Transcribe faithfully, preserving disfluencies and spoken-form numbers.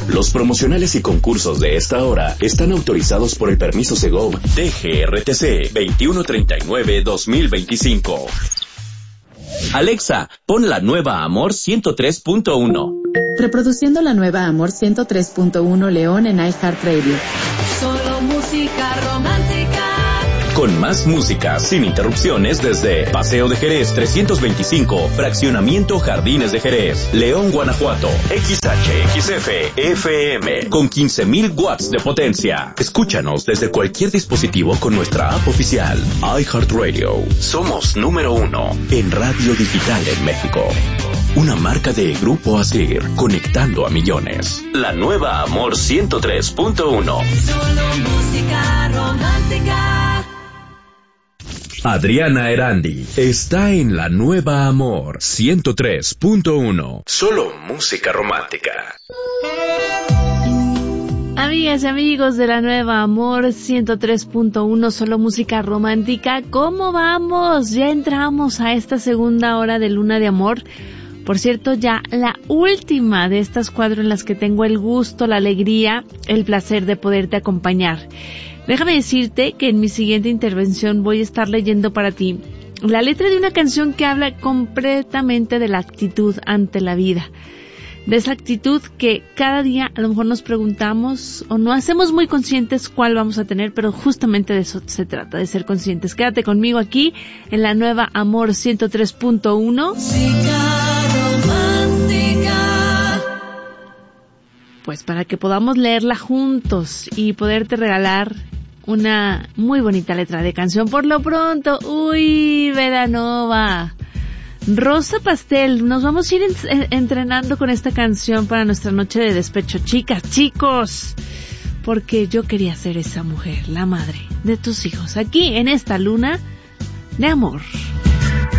Los promocionales y concursos de esta hora están autorizados por el permiso Segov D G R T C veintiuno treinta y nueve dos mil veinticinco. Alexa, pon la nueva Amor ciento tres punto uno. Reproduciendo la nueva Amor ciento tres punto uno León en iHeartRadio. Solo música romántica. Con más música, sin interrupciones, desde Paseo de Jerez trescientos veinticinco, Fraccionamiento Jardines de Jerez, León, Guanajuato. X H X F F M, con quince mil watts de potencia. Escúchanos desde cualquier dispositivo con nuestra app oficial, iHeartRadio. Somos número uno en radio digital en México. Una marca de Grupo Asir, conectando a millones. La nueva Amor ciento tres punto uno. Solo música romántica. Adriana Erandi está en la nueva Amor ciento tres punto uno. Solo música romántica. Amigas y amigos de la nueva Amor ciento tres punto uno, solo música romántica. ¿Cómo vamos? Ya entramos a esta segunda hora de Luna de Amor. Por cierto, ya la última de estas cuatro en las que tengo el gusto, la alegría, el placer de poderte acompañar. Déjame decirte que en mi siguiente intervención voy a estar leyendo para ti la letra de una canción que habla completamente de la actitud ante la vida. De esa actitud que cada día a lo mejor nos preguntamos o no hacemos muy conscientes cuál vamos a tener, pero justamente de eso se trata, de ser conscientes. Quédate conmigo aquí en la nueva Amor ciento tres punto uno. Pues para que podamos leerla juntos y poderte regalar una muy bonita letra de canción. Por lo pronto, uy, Veranova, Rosa Pastel, nos vamos a ir en, entrenando con esta canción para nuestra noche de despecho. Chicas, chicos, porque yo quería ser esa mujer, la madre de tus hijos, aquí en esta luna de amor.